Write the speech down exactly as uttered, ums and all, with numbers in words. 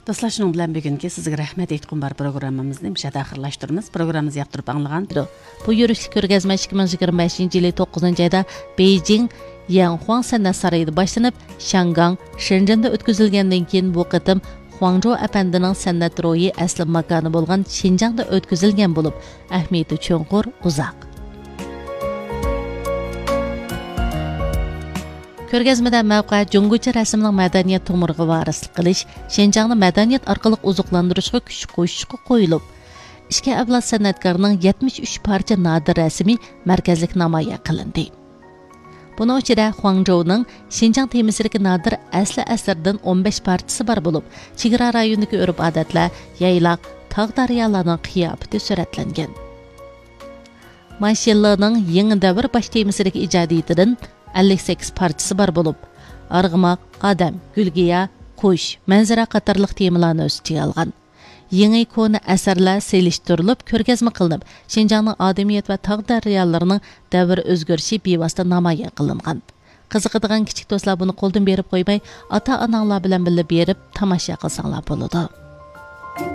Dostlar, şunun bilan bugungi sizga rahmat aytqum bar programmamizni mishada axirlashtiramiz. Programmamizni yoqtirib anglagan. Bu yurishli ko'rgazma ikki ming yigirma beshinchi yili to'qqizinchi oyda Beijing Yanhuang san'at sarayida boshlanib, Shangang, Shenzhenda o'tkazilgandan keyin bu qitim Huangzhou apandining san'at ro'yi asli makoni bo'lgan Xinjiangda o'tkazilgan bo'lib, ahamiyati cho'nqur, uzoq. Ko'rgazmada mavqe Jungucha rasmning madaniyat to'miriga varislik qilish, Xinjiangni madaniyat orqali oziqlantirishga kuch qo'shishga qo'yilib, ikki avlod san'atkorning yetmish uch parcha nodir rasmi markazlik namoyon qilindi. Buning ichida Huangzhouning Xinjiang temisidagi nodir asli asrdan o'n besh parchasi bor bo'lib, chegara rayonidagi urf-odatlar, yayloq, tog' daryolarning qiyofati suratlangan. Mashinlarning yangi davr bosh temisidagi ijodiyatidan ellik sakkiz parchasi bor bo'lib, arg'umoq, odam, gulgiya, qush, manzara qatorliq temalarni o'z ichiga olgan. Yangi kona asarlar selishtirilib, ko'rgazma qilinib, Xinjiangning odamiyat va tog' daryolarining davr o'zgarishi bevosita namoyon qilingan. Qiziqadigan kichik do'stlar buni qo'ldan berib qo'ymay, ota-onalar bilan birga berib tomosha qilsanglar bo'ladi.